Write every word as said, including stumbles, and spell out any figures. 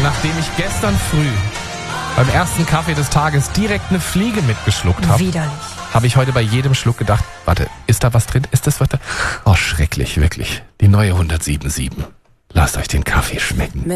Und nachdem ich gestern früh beim ersten Kaffee des Tages direkt eine Fliege mitgeschluckt habe, Widerlich. habe ich heute bei jedem Schluck gedacht, warte, ist da was drin? Ist das was da? Oh, schrecklich, wirklich. Die neue hundertsieben Komma sieben. Lasst euch den Kaffee schmecken.